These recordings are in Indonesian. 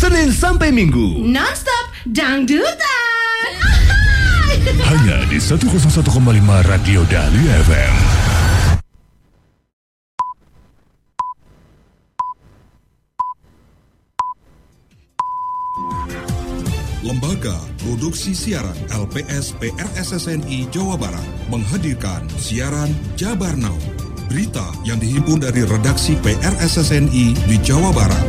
Senin sampai Minggu. Non-stop dangdutan. Hanya di 101,5 Radio Dahlia FM. Lembaga Produksi Siaran LPS PRSSNI Jawa Barat menghadirkan siaran Jabar Now. Berita yang dihimpun dari redaksi PRSSNI di Jawa Barat.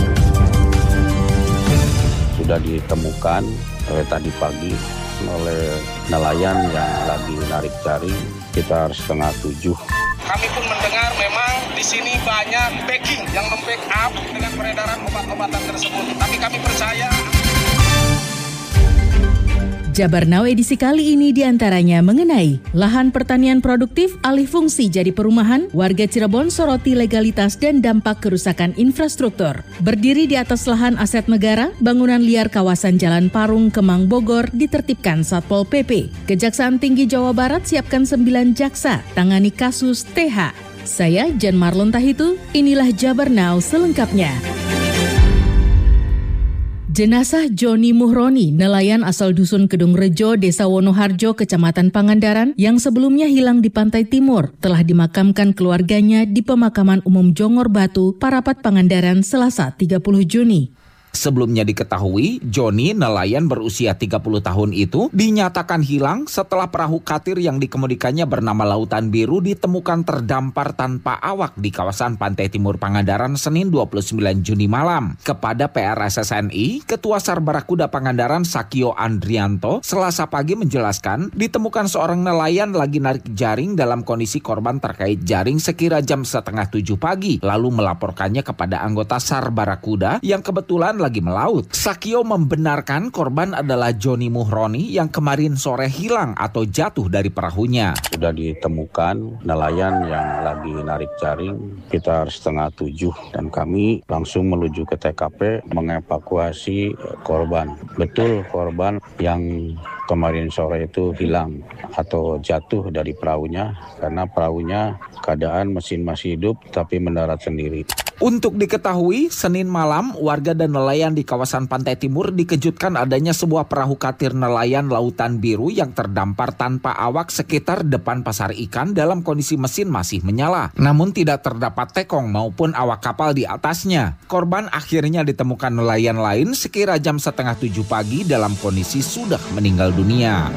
Sudah ditemukan tadi pagi oleh nelayan yang lagi narik jaring sekitar 6:30. Kami pun mendengar memang di sini banyak backing yang membackup dengan peredaran obat-obatan tersebut. Tapi kami percaya. Jabar Now edisi kali ini diantaranya mengenai lahan pertanian produktif alih fungsi jadi perumahan, warga Cirebon soroti legalitas dan dampak kerusakan infrastruktur. Berdiri di atas lahan aset negara, bangunan liar kawasan Jalan Parung, Kemang, Bogor ditertibkan Satpol PP. Kejaksaan Tinggi Jawa Barat siapkan 9 jaksa tangani kasus TH. Saya Jan Marlon Tahitu, inilah Jabar Now selengkapnya. Jenazah Joni Muhroni, nelayan asal Dusun Kedung Rejo, Desa Wonoharjo, Kecamatan Pangandaran, yang sebelumnya hilang di Pantai Timur, telah dimakamkan keluarganya di Pemakaman Umum Jongor Batu, Parapat Pangandaran, Selasa 30 Juni. Sebelumnya diketahui, Joni, nelayan berusia 30 tahun itu, dinyatakan hilang setelah perahu katir yang dikemudikannya bernama Lautan Biru ditemukan terdampar tanpa awak di kawasan Pantai Timur Pangandaran Senin 29 Juni malam. Kepada PRSSNI, Ketua Sar Barakuda Pangandaran Sakio Andrianto, Selasa pagi menjelaskan, ditemukan seorang nelayan lagi narik jaring dalam kondisi korban terkait jaring sekira jam 6:30 pagi, lalu melaporkannya kepada anggota Sar Barakuda yang kebetulan lagi melaut. Sakio membenarkan korban adalah Joni Muhroni yang kemarin sore hilang atau jatuh dari perahunya. Sudah ditemukan nelayan yang lagi narik jaring sekitar 6:30 dan kami langsung menuju ke TKP mengevakuasi korban. Betul korban yang kemarin sore itu hilang atau jatuh dari perahunya karena perahunya keadaan mesin masih hidup tapi mendarat sendiri. Untuk diketahui, Senin malam warga dan nelayan di kawasan Pantai Timur dikejutkan adanya sebuah perahu katir nelayan Lautan Biru yang terdampar tanpa awak sekitar depan pasar ikan dalam kondisi mesin masih menyala. Namun tidak terdapat tekong maupun awak kapal di atasnya. Korban akhirnya ditemukan nelayan lain sekira jam 6:30 pagi dalam kondisi sudah meninggal dunia.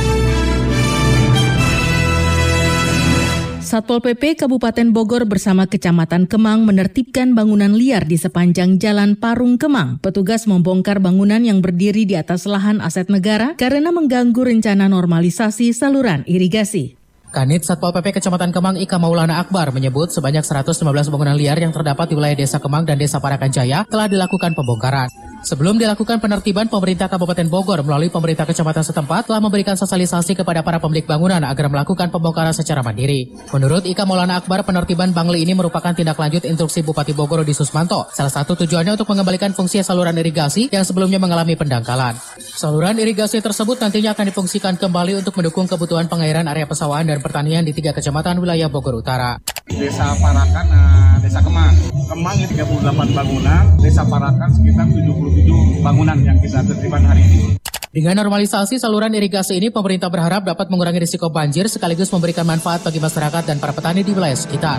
Satpol PP Kabupaten Bogor bersama Kecamatan Kemang menertibkan bangunan liar di sepanjang Jalan Parung Kemang. Petugas membongkar bangunan yang berdiri di atas lahan aset negara karena mengganggu rencana normalisasi saluran irigasi. Kanit Satpol PP Kecamatan Kemang Ika Maulana Akbar menyebut sebanyak 115 bangunan liar yang terdapat di wilayah Desa Kemang dan Desa Parakan Jaya telah dilakukan pembongkaran. Sebelum dilakukan penertiban, pemerintah Kabupaten Bogor melalui pemerintah kecamatan setempat telah memberikan sosialisasi kepada para pemilik bangunan agar melakukan pembongkaran secara mandiri. Menurut Ika Maulana Akbar, penertiban Bangli ini merupakan tindak lanjut instruksi Bupati Bogor Rudi Susmanto. Salah satu tujuannya untuk mengembalikan fungsi saluran irigasi yang sebelumnya mengalami pendangkalan. Saluran irigasi tersebut nantinya akan difungsikan kembali untuk mendukung kebutuhan pengairan area pesawahan dan pertanian di 3 kecamatan wilayah Bogor Utara. Desa Parakan, Desa Kemang. Kemang 38 bangunan, Desa Parakan sekitar 77 bangunan yang kita tertibkan hari ini. Dengan normalisasi saluran irigasi ini, pemerintah berharap dapat mengurangi risiko banjir sekaligus memberikan manfaat bagi masyarakat dan para petani di wilayah sekitar.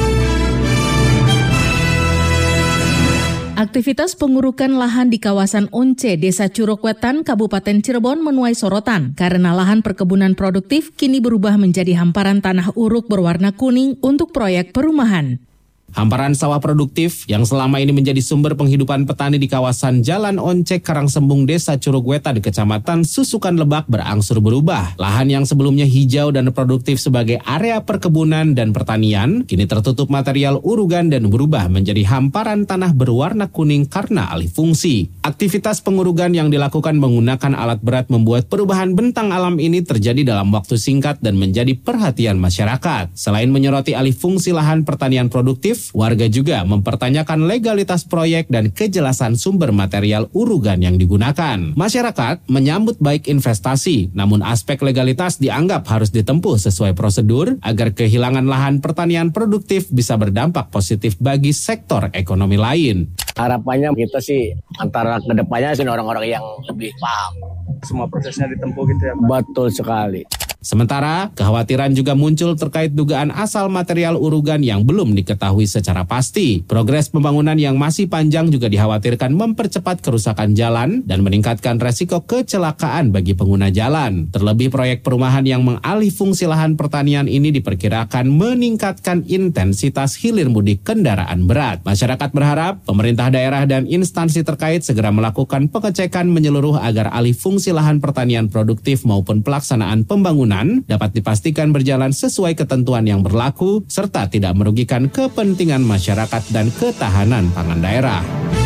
Aktivitas pengurukan lahan di kawasan Once, Desa Curug Wetan, Kabupaten Cirebon menuai sorotan karena lahan perkebunan produktif kini berubah menjadi hamparan tanah uruk berwarna kuning untuk proyek perumahan. Hamparan sawah produktif yang selama ini menjadi sumber penghidupan petani di kawasan Jalan Oncek Karangsembung Desa Curug Wetan di Kecamatan Susukan Lebak berangsur berubah. Lahan yang sebelumnya hijau dan produktif sebagai area perkebunan dan pertanian kini tertutup material urugan dan berubah menjadi hamparan tanah berwarna kuning karena alih fungsi. Aktivitas pengurugan yang dilakukan menggunakan alat berat membuat perubahan bentang alam ini terjadi dalam waktu singkat dan menjadi perhatian masyarakat. Selain menyoroti alih fungsi lahan pertanian produktif, warga juga mempertanyakan legalitas proyek dan kejelasan sumber material urugan yang digunakan. Masyarakat menyambut baik investasi, namun aspek legalitas dianggap harus ditempuh sesuai prosedur agar kehilangan lahan pertanian produktif bisa berdampak positif bagi sektor ekonomi lain. Harapannya kita sih antara kedepannya sih orang-orang yang lebih paham. Semua prosesnya ditempuh gitu ya Pak? Betul sekali. Sementara, kekhawatiran juga muncul terkait dugaan asal material urugan yang belum diketahui secara pasti. Progres pembangunan yang masih panjang juga dikhawatirkan mempercepat kerusakan jalan dan meningkatkan resiko kecelakaan bagi pengguna jalan. Terlebih proyek perumahan yang mengalih fungsi lahan pertanian ini diperkirakan meningkatkan intensitas hilir mudik kendaraan berat. Masyarakat berharap pemerintah daerah dan instansi terkait segera melakukan pengecekan menyeluruh agar alih fungsi lahan pertanian produktif maupun pelaksanaan pembangunan dapat dipastikan berjalan sesuai ketentuan yang berlaku serta tidak merugikan kepentingan masyarakat dan ketahanan pangan daerah.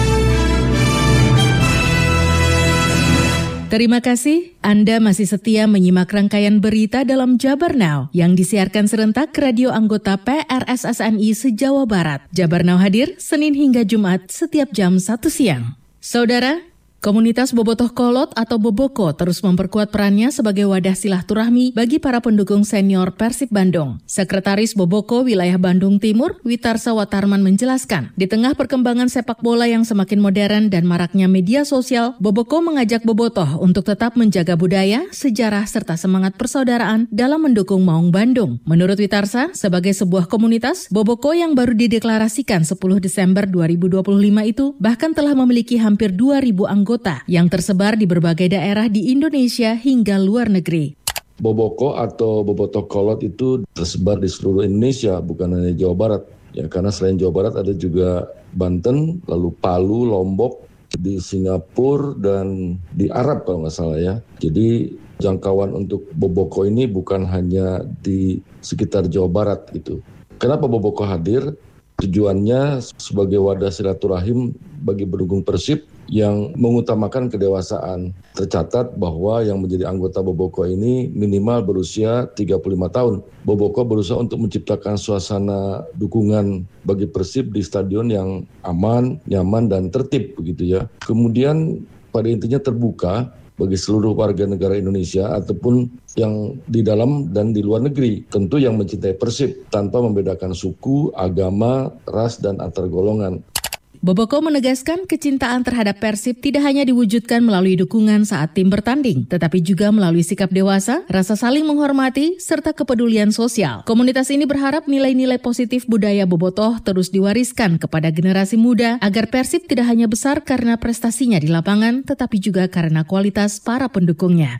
Terima kasih, Anda masih setia menyimak rangkaian berita dalam Jabar Now yang disiarkan serentak ke radio anggota PRSSNI se-Jawa Barat. Jabar Now hadir Senin hingga Jumat setiap jam 1 siang. Saudara, komunitas Bobotoh Kolot atau Boboko terus memperkuat perannya sebagai wadah silaturahmi bagi para pendukung senior Persib Bandung. Sekretaris Boboko Wilayah Bandung Timur, Witarsa Watarman menjelaskan, di tengah perkembangan sepak bola yang semakin modern dan maraknya media sosial, Boboko mengajak Bobotoh untuk tetap menjaga budaya, sejarah, serta semangat persaudaraan dalam mendukung Maung Bandung. Menurut Witarsa, sebagai sebuah komunitas, Boboko yang baru dideklarasikan 10 Desember 2025 itu bahkan telah memiliki hampir 2.000 anggota yang tersebar di berbagai daerah di Indonesia hingga luar negeri. Boboko atau Bobotoh Kolot itu tersebar di seluruh Indonesia, bukan hanya Jawa Barat. Ya, karena selain Jawa Barat ada juga Banten, lalu Palu, Lombok, di Singapura, dan di Arab kalau nggak salah ya. Jadi jangkauan untuk Boboko ini bukan hanya di sekitar Jawa Barat gitu. Kenapa Boboko hadir? Tujuannya sebagai wadah silaturahim bagi pendukung Persib yang mengutamakan kedewasaan. Tercatat bahwa yang menjadi anggota Boboko ini minimal berusia 35 tahun. Boboko berusaha untuk menciptakan suasana dukungan bagi Persib di stadion yang aman, nyaman, dan tertib begitu ya. Kemudian pada intinya terbuka bagi seluruh warga negara Indonesia ataupun yang di dalam dan di luar negeri, tentu yang mencintai Persib tanpa membedakan suku, agama, ras, dan antar golongan. Boboko menegaskan kecintaan terhadap Persib tidak hanya diwujudkan melalui dukungan saat tim bertanding, tetapi juga melalui sikap dewasa, rasa saling menghormati, serta kepedulian sosial. Komunitas ini berharap nilai-nilai positif budaya Bobotoh terus diwariskan kepada generasi muda agar Persib tidak hanya besar karena prestasinya di lapangan, tetapi juga karena kualitas para pendukungnya.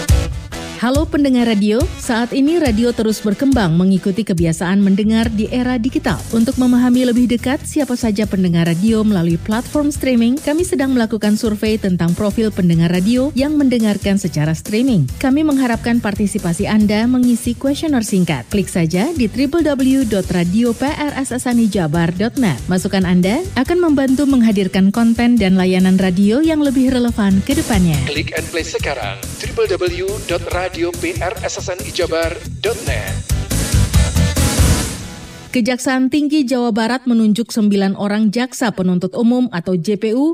Halo pendengar radio, saat ini radio terus berkembang mengikuti kebiasaan mendengar di era digital. Untuk memahami lebih dekat siapa saja pendengar radio melalui platform streaming, kami sedang melakukan survei tentang profil pendengar radio yang mendengarkan secara streaming. Kami mengharapkan partisipasi Anda mengisi kuesioner singkat. Klik saja di www.radioprssnijabar.net. Masukan Anda akan membantu menghadirkan konten dan layanan radio yang lebih relevan ke depannya. Klik and play sekarang www.radioprssnijabar.net. Kejaksaan Tinggi Jawa Barat menunjuk 9 orang jaksa penuntut umum atau JPU